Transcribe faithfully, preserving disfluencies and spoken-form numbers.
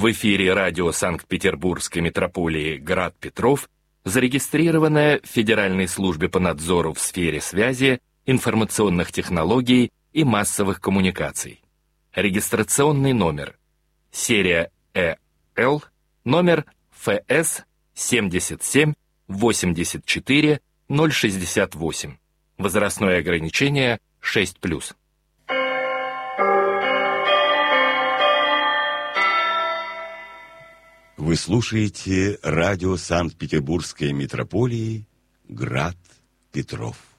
В эфире радио Санкт-Петербургской метрополии «Град Петров», зарегистрированное в Федеральной службе по надзору в сфере связи, информационных технологий и массовых коммуникаций. Регистрационный номер. Серия Э Л, номер Ф С семьдесят семь восемьдесят четыре ноль шестьдесят восемь. Возрастное ограничение шесть плюс. Вы слушаете радио Санкт-Петербургской метрополии «Град Петров».